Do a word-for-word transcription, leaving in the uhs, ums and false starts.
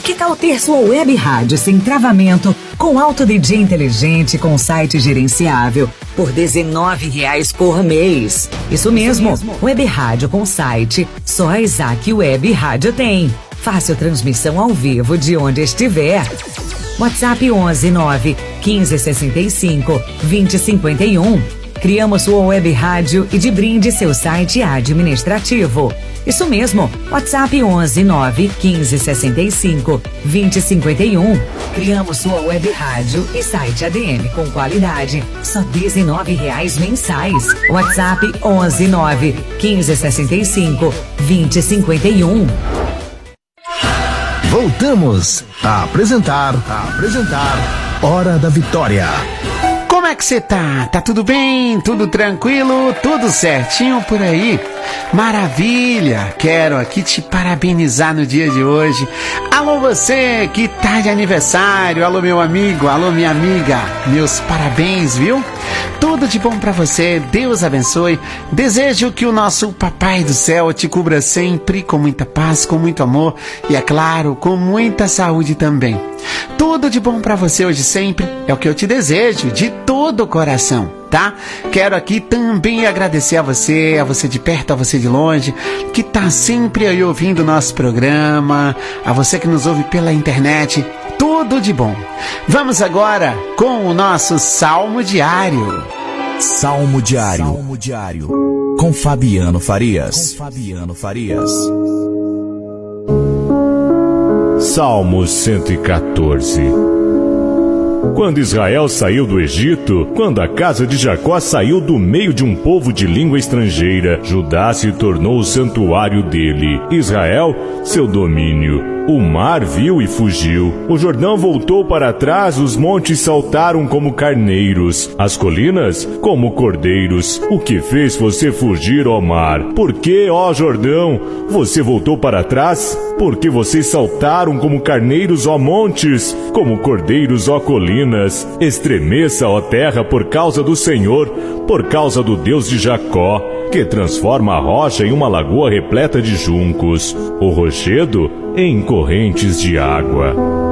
Que tal ter sua web rádio sem travamento, com alto D J inteligente, com site gerenciável, por dezenove reais por mês? Isso mesmo, Isso mesmo. Web rádio com site, só a Isaac Web Rádio tem. Fácil transmissão ao vivo de onde estiver. WhatsApp onze nove quinze sessenta e cinco vinte cinquenta e um. Criamos sua web rádio e de brinde seu site administrativo. Isso mesmo, WhatsApp onze nove quinze sessenta e cinco vinte cinquenta e um. Criamos sua web rádio e site A D M com qualidade, só dezenove reais mensais. WhatsApp onze nove quinze sessenta e cinco vinte cinquenta e um. Voltamos a apresentar, a apresentar Hora da Vitória. Como é que você tá? Tá tudo bem? Tudo tranquilo? Tudo certinho por aí? Maravilha! Quero aqui te parabenizar no dia de hoje. Alô você que tá de aniversário, alô meu amigo, alô minha amiga, meus parabéns, viu? Tudo de bom pra você, Deus abençoe. Desejo que o nosso Papai do Céu te cubra sempre com muita paz, com muito amor e, é claro, com muita saúde também. Tudo de bom pra você hoje sempre, é o que eu te desejo de todo o coração, tá? Quero aqui também agradecer a você, a você de perto, a você de longe, que tá sempre aí ouvindo o nosso programa, a você que nos ouve pela internet, tudo de bom. Vamos agora com o nosso Salmo Diário. Salmo Diário. Salmo Diário. Com Fabiano Farias. Com Fabiano Farias. Salmo cento e quatorze. Quando Israel saiu do Egito, quando a casa de Jacó saiu do meio de um povo de língua estrangeira, Judá se tornou o santuário dele, Israel, seu domínio. O mar viu e fugiu, o Jordão voltou para trás, os montes saltaram como carneiros, as colinas como cordeiros. O que fez você fugir, ó mar? Por que, ó Jordão, você voltou para trás? Porque vocês saltaram como carneiros, ó montes, como cordeiros, ó colinas. Estremeça, ó terra, por causa do Senhor, por causa do Deus de Jacó, que transforma a rocha em uma lagoa repleta de juncos, o rochedo em correntes de água.